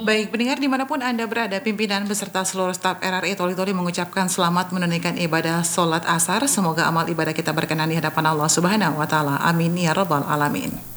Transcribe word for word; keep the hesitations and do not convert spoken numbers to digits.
Baik, pendengar dimanapun Anda berada, pimpinan beserta seluruh staf R R I Toli Toli mengucapkan selamat menunaikan ibadah sholat asar. Semoga amal ibadah kita berkenan di hadapan Allah Subhanahu wa Ta'ala. Amin ya Rabbal Alamin.